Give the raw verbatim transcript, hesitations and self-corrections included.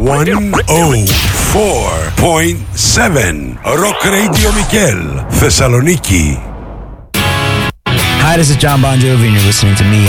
one oh four point seven Rock Radio Mikel, Thessaloniki. Hi, this is John Bon Jovi, and you're listening to me